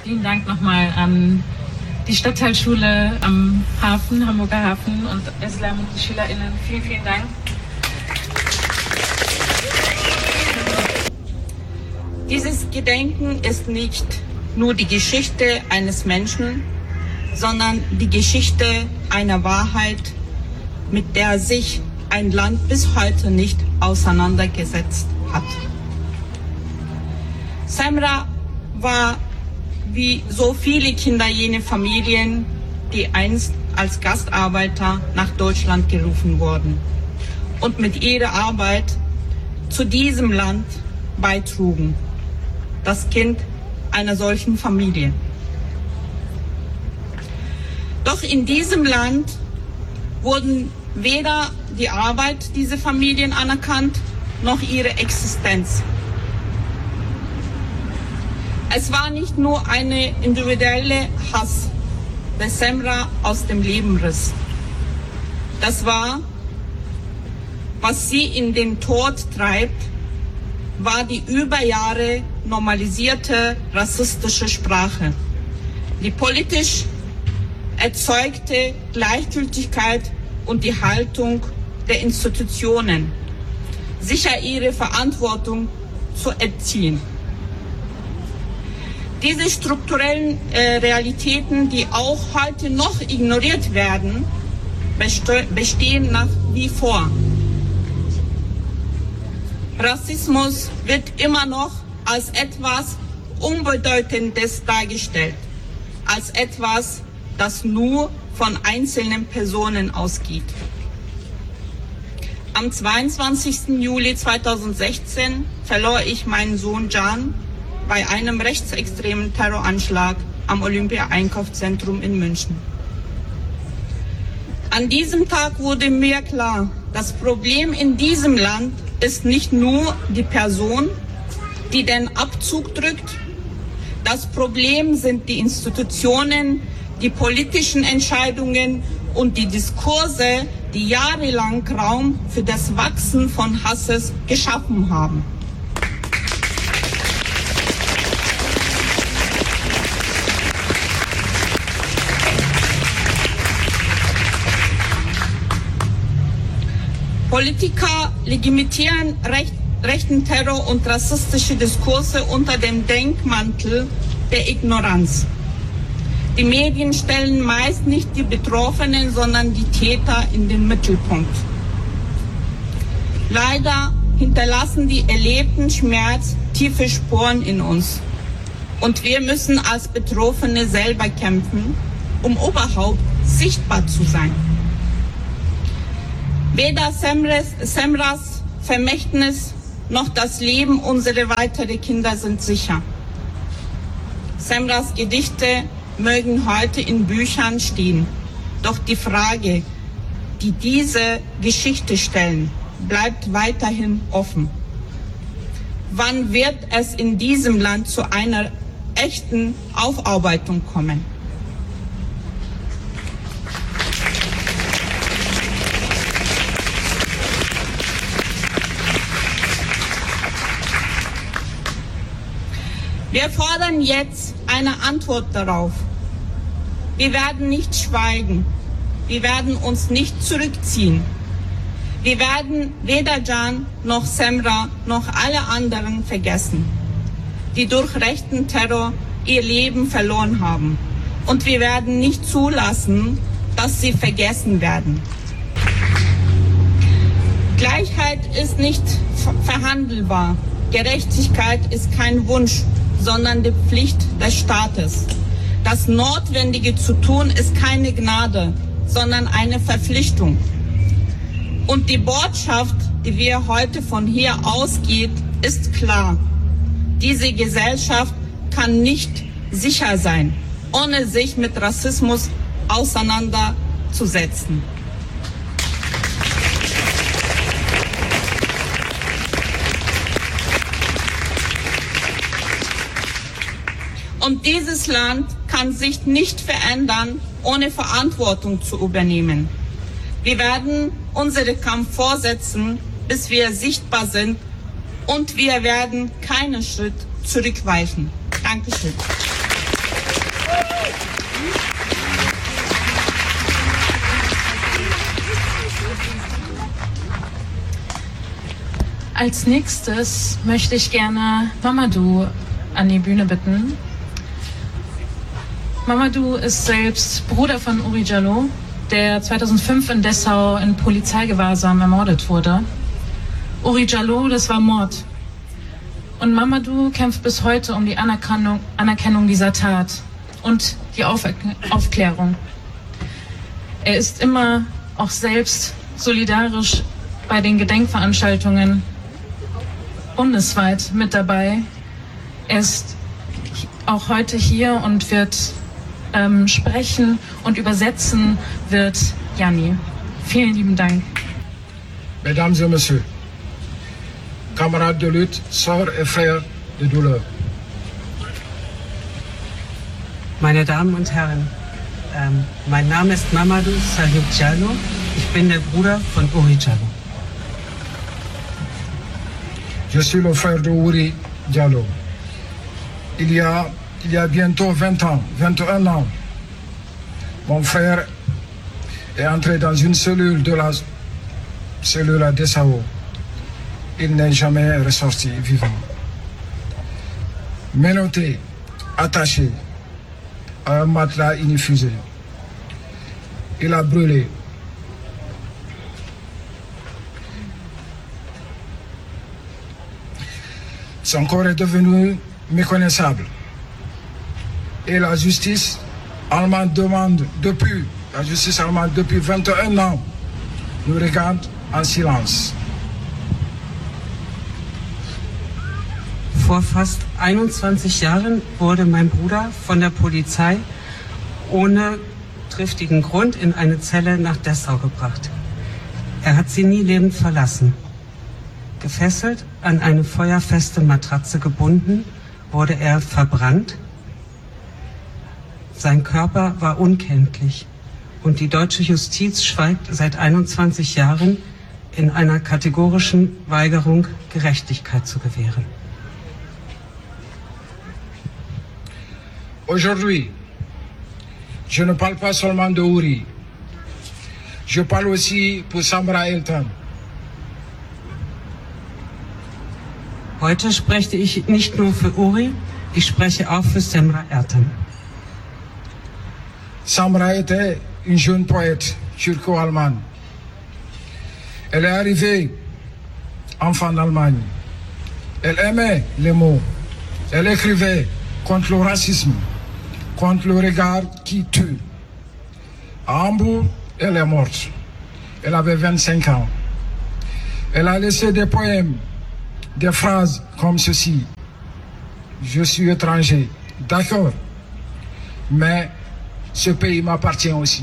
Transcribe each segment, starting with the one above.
Vielen Dank nochmal an die Stadtteilschule am Hafen, Hamburger Hafen und Eslam und die SchülerInnen. Vielen, vielen Dank. Dieses Gedenken ist nicht nur die Geschichte eines Menschen, sondern die Geschichte einer Wahrheit, mit der sich ein Land bis heute nicht auseinandergesetzt hat. Semra war wie so viele Kinder jene Familien, die einst als Gastarbeiter nach Deutschland gerufen wurden und mit ihrer Arbeit zu diesem Land beitrugen. Das Kind einer solchen Familie. Doch in diesem Land wurden weder die Arbeit dieser Familien anerkannt, noch ihre Existenz. Es war nicht nur eine individuelle Hass, der Semra aus dem Leben riss. Das war, was sie in den Tod treibt, war die über Jahre normalisierte rassistische Sprache, die politisch erzeugte Gleichgültigkeit und die Haltung der Institutionen, sicher ihre Verantwortung zu entziehen. Diese strukturellen Realitäten, die auch heute noch ignoriert werden, bestehen nach wie vor. Rassismus wird immer noch als etwas Unbedeutendes dargestellt, als etwas, das nur von einzelnen Personen ausgeht. Am 22. Juli 2016 verlor ich meinen Sohn Can bei einem rechtsextremen Terroranschlag am Olympia-Einkaufszentrum in München. An diesem Tag wurde mir klar, das Problem in diesem Land ist nicht nur die Person, die den Abzug drückt. Das Problem sind die Institutionen, die politischen Entscheidungen und die Diskurse, die jahrelang Raum für das Wachsen von Hasses geschaffen haben. Politiker legitimieren rechten Terror und rassistische Diskurse unter dem Deckmantel der Ignoranz. Die Medien stellen meist nicht die Betroffenen, sondern die Täter in den Mittelpunkt. Leider hinterlassen die erlebten Schmerz tiefe Spuren in uns. Und wir müssen als Betroffene selber kämpfen, um überhaupt sichtbar zu sein. Weder Semras Vermächtnis noch das Leben unserer weiteren Kinder sind sicher. Semras Gedichte mögen heute in Büchern stehen. Doch die Frage, die diese Geschichte stellen, bleibt weiterhin offen. Wann wird es in diesem Land zu einer echten Aufarbeitung kommen? Wir fordern jetzt eine Antwort darauf. Wir werden nicht schweigen. Wir werden uns nicht zurückziehen. Wir werden weder Can noch Semra noch alle anderen vergessen, die durch rechten Terror ihr Leben verloren haben. Und wir werden nicht zulassen, dass sie vergessen werden. Gleichheit ist nicht verhandelbar. Gerechtigkeit ist kein Wunsch, sondern die Pflicht des Staates. Das Notwendige zu tun ist keine Gnade, sondern eine Verpflichtung. Und die Botschaft, die wir heute von hier ausgeht, ist klar. Diese Gesellschaft kann nicht sicher sein, ohne sich mit Rassismus auseinanderzusetzen. Und dieses Land kann sich nicht verändern, ohne Verantwortung zu übernehmen. Wir werden unseren Kampf fortsetzen, bis wir sichtbar sind, und wir werden keinen Schritt zurückweichen. Dankeschön. Als nächstes möchte ich gerne Mamadou an die Bühne bitten. Mamadou ist selbst Bruder von Uri Jalloh, der 2005 in Dessau in Polizeigewahrsam ermordet wurde. Uri Jalloh, das war Mord. Und Mamadou kämpft bis heute um die Anerkennung dieser Tat und die Aufklärung. Er ist immer auch selbst solidarisch bei den Gedenkveranstaltungen bundesweit mit dabei. Er ist auch heute hier und wird sprechen und übersetzen wird Janni. Vielen lieben Dank. Mesdames et Messieurs, camarades de lutte, sœurs et frères de douleur. Meine Damen und Herren, mein Name ist Mamadou Salif Jalloh. Ich bin der Bruder von Uri Jalloh. Je suis le frère de Uri Jalloh. Il y a bientôt 20 ans, 21 ans, mon frère est entré dans une cellule de la cellule à Dessau. Il n'est jamais ressorti vivant. Menotté, attaché à un matelas inifusé. Il a brûlé. Son corps est devenu méconnaissable. Et la justice allemande depuis 21 ans, nous regarde en silence. Vor fast 21 Jahren wurde mein Bruder von der Polizei ohne triftigen Grund in eine Zelle nach Dessau gebracht. Er hat sie nie lebend verlassen. Gefesselt, an eine feuerfeste Matratze gebunden, wurde er verbrannt. Sein Körper war unkenntlich und die deutsche Justiz schweigt seit 21 Jahren in einer kategorischen Weigerung, Gerechtigkeit zu gewähren. Aujourd'hui, je ne parle pas seulement de Uri. Je parle aussi pour Samra Eltan. Heute spreche ich nicht nur für Uri, ich spreche auch für Semra Ertan. Samra était une jeune poète turco-allemande. Elle est arrivée enfant d'Allemagne. Elle aimait les mots. Elle écrivait contre le racisme, contre le regard qui tue. À Hambourg, elle est morte. Elle avait 25 ans. Elle a laissé des poèmes, des phrases comme ceci. Je suis étranger, d'accord, mais ce pays m'appartient aussi.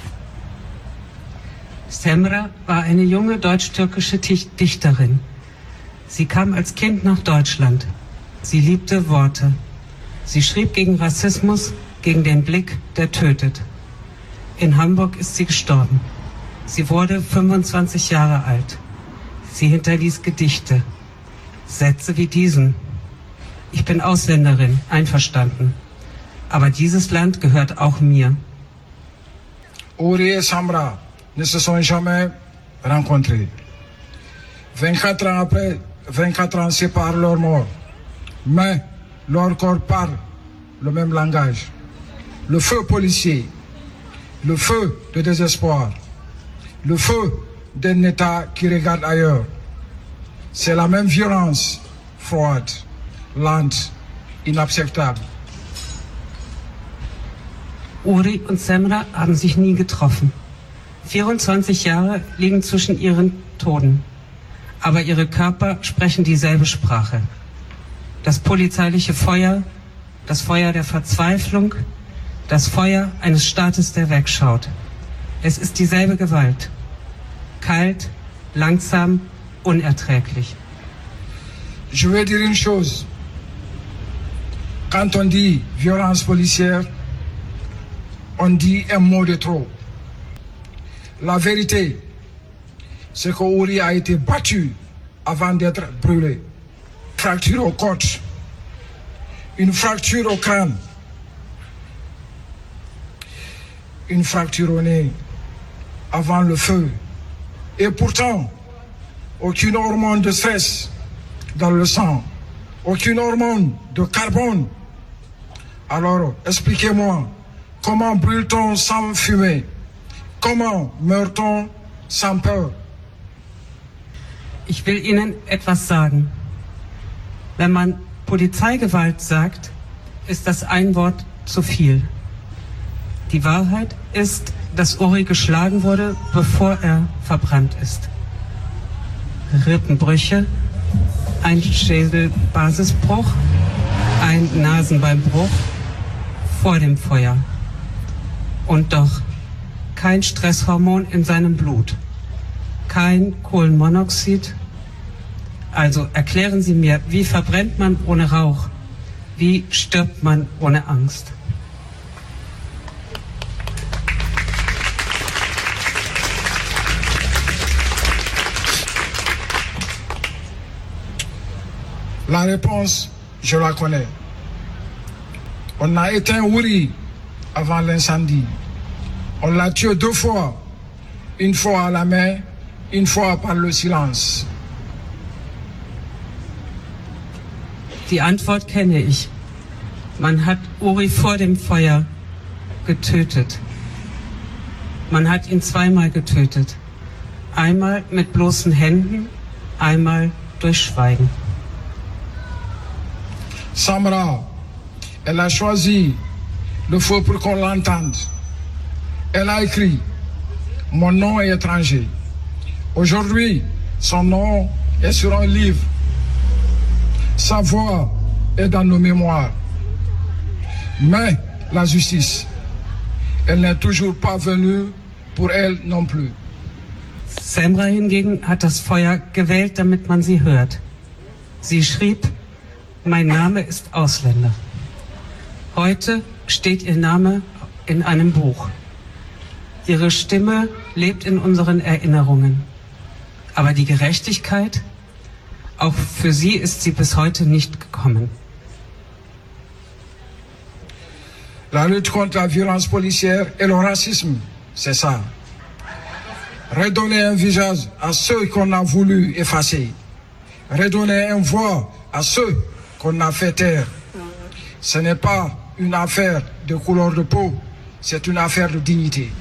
Semra war eine junge deutsch-türkische Dichterin. Sie kam als Kind nach Deutschland. Sie liebte Worte. Sie schrieb gegen Rassismus, gegen den Blick, der tötet. In Hamburg ist sie gestorben. Sie wurde 25 Jahre alt. Sie hinterließ Gedichte. Sätze wie diesen. Ich bin Ausländerin, einverstanden. Aber dieses Land gehört auch mir. Uri et Samra ne se sont jamais rencontrés. 24 ans après, 24 ans séparent leur mort. Mais leur corps parle le même langage. Le feu policier, le feu de désespoir, le feu d'un État qui regarde ailleurs. C'est la même violence, froide, lente, inacceptable. Uri und Semra haben sich nie getroffen. 24 Jahre liegen zwischen ihren Toten. Aber ihre Körper sprechen dieselbe Sprache. Das polizeiliche Feuer, das Feuer der Verzweiflung, das Feuer eines Staates, der wegschaut. Es ist dieselbe Gewalt. Kalt, langsam, unerträglich. Je veux dire une chose. Quand on dit violence policière, on dit un mot de trop. La vérité, c'est que Uri a été battu avant d'être brûlé. Fracture aux côtes, une fracture au crâne, une fracture au nez, avant le feu. Et pourtant, aucune hormone de stress dans le sang, aucune hormone de carbone. Alors, expliquez-moi, comment brûle-t-on sans fumée? Comment meurt-on sans peur? Ich will Ihnen etwas sagen. Wenn man Polizeigewalt sagt, ist das ein Wort zu viel. Die Wahrheit ist, dass Uri geschlagen wurde, bevor er verbrannt ist. Rippenbrüche, ein Schädelbasisbruch, ein Nasenbeinbruch vor dem Feuer. Und doch kein Stresshormon in seinem Blut, kein Kohlenmonoxid. Also erklären Sie mir, wie verbrennt man ohne Rauch? Wie stirbt man ohne Angst? La réponse, je la connais. On a éteint Uri avant l'incendie. On l'a tué 2 fois. Une fois à la main, une fois par le silence. Die Antwort kenne ich. Man hat Uri vor dem Feuer getötet. Man hat ihn zweimal getötet. Einmal mit bloßen Händen, einmal durch Schweigen. Samra, elle a choisi le feu pour qu'on l'entende. Elle a écrit « Mon nom est étranger ». Aujourd'hui, son nom est sur un livre. Sa voix est dans nos mémoires. Mais la justice, elle n'est toujours pas venue pour elle non plus. Samra hingegen hat das Feuer gewählt, damit man sie hört. Sie schrieb: Mein Name ist Ausländer. Heute steht ihr Name in einem Buch. Ihre Stimme lebt in unseren Erinnerungen. Aber die Gerechtigkeit, auch für sie ist sie bis heute nicht gekommen. La lutte contre la violence policière et le racisme, c'est ça. Redonner un visage à ceux qu'on a voulu effacer. Redonner une voix à ceux qu'on a fait taire. Ce n'est pas une affaire de couleur de peau, c'est une affaire de dignité.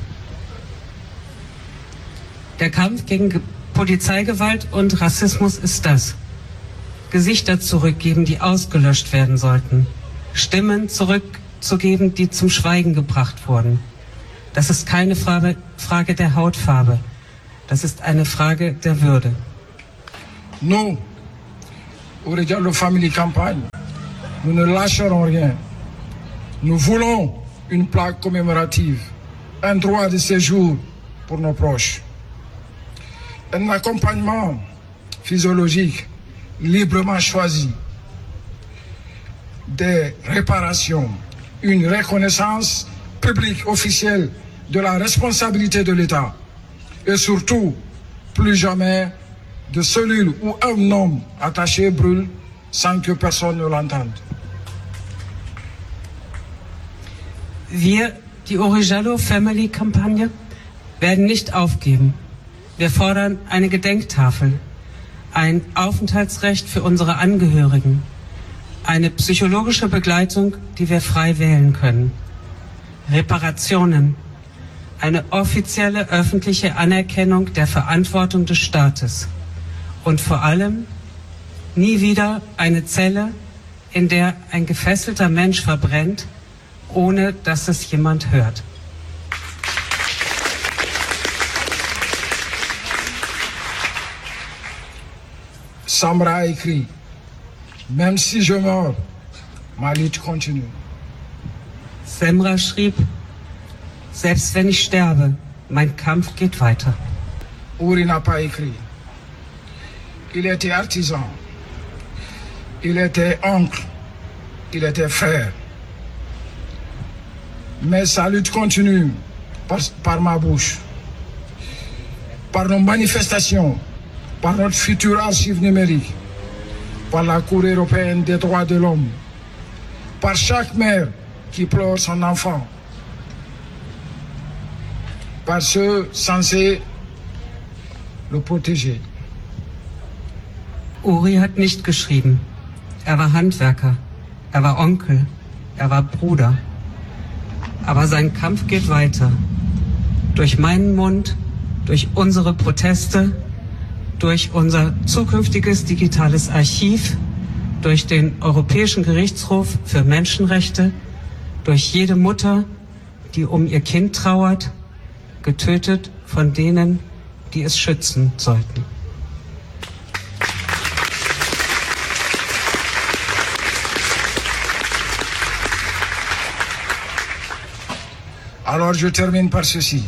Der Kampf gegen Polizeigewalt und Rassismus ist das. Gesichter zurückgeben, die ausgelöscht werden sollten. Stimmen zurückzugeben, die zum Schweigen gebracht wurden. Das ist keine Frage der Hautfarbe. Das ist eine Frage der Würde. Nous, Uri Jallow Family Campagne, nous ne lâcherons rien. Nous voulons une plaque commémorative, un droit de séjour pour nos proches, un accompagnement physiologique librement choisi, des réparations, une reconnaissance publique officielle de la responsabilité de l'État et surtout, plus jamais, de cellules où un homme attaché brûle sans que personne ne l'entende. Wir, die Uri Jallow Family Kampagne, werden nicht aufgeben. Wir fordern eine Gedenktafel, ein Aufenthaltsrecht für unsere Angehörigen, eine psychologische Begleitung, die wir frei wählen können, Reparationen, eine offizielle öffentliche Anerkennung der Verantwortung des Staates und vor allem nie wieder eine Zelle, in der ein gefesselter Mensch verbrennt, ohne dass es jemand hört. Samra a écrit, même si je meurs, ma lutte continue. Samra schrieb, selbst wenn ich sterbe, mein Kampf geht weiter. Uri n'a pas écrit. Il était artisan, il était oncle, il était frère. Mais sa lutte continue par ma bouche, par nos manifestations, par notre future archive numérique, par la Cour européenne des droits de l'homme, par chaque mère qui pleure son enfant, par ceux censés le protéger. Uri hat nicht geschrieben. Er war Handwerker, er war Onkel, er war Bruder. Aber sein Kampf geht weiter. Durch meinen Mund, durch unsere Proteste, durch unser zukünftiges digitales Archiv, durch den Europäischen Gerichtshof für Menschenrechte, durch jede Mutter, die um ihr Kind trauert, getötet von denen, die es schützen sollten. Alors je termine par ceci.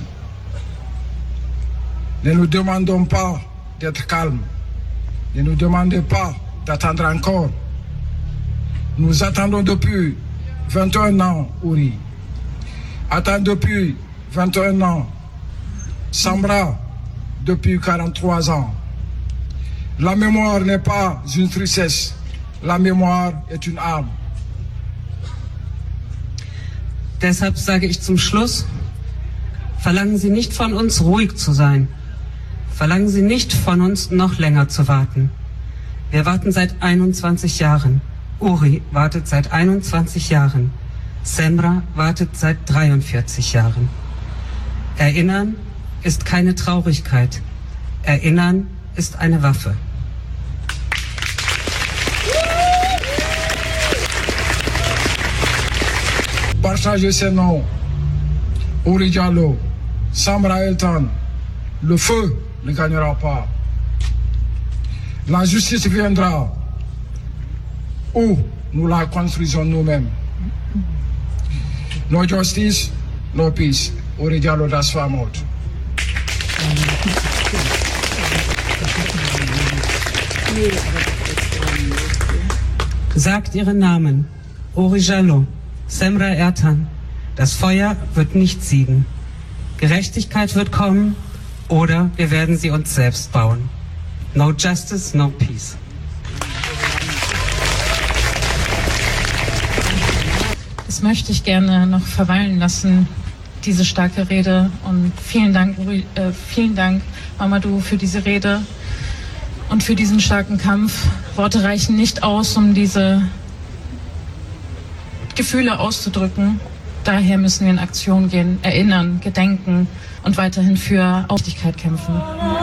Ne nous demandons pas d'être calmes. Ne nous demandez pas d'attendre encore. Nous attendons depuis 21 ans, Uri. Attendons depuis 21 ans. Samra, depuis 43 ans. La mémoire n'est pas une tristesse. La mémoire est une arme. Deshalb sage ich zum Schluss, verlangen Sie nicht von uns, ruhig zu sein. Verlangen Sie nicht von uns, noch länger zu warten. Wir warten seit 21 Jahren. Uri wartet seit 21 Jahren. Semra wartet seit 43 Jahren. Erinnern ist keine Traurigkeit. Erinnern ist eine Waffe. Partagez ces noms. Uri Jalloh, Samra Eltan, le feu ne gagnera pas. La justice viendra ou nous la construisons nous-mêmes. No justice, no peace. Uri Jalloh, das war Mord. Sagt Ihren Namen. Uri Jalloh, Semra Ertan. Das Feuer wird nicht siegen. Gerechtigkeit wird kommen oder wir werden sie uns selbst bauen. No justice, no peace. Das möchte ich gerne noch verweilen lassen, diese starke Rede. Und vielen Dank, Mamadou, für diese Rede und für diesen starken Kampf. Worte reichen nicht aus, um diese Gefühle auszudrücken. Daher müssen wir in Aktion gehen, erinnern, gedenken und weiterhin für Aufrichtigkeit kämpfen.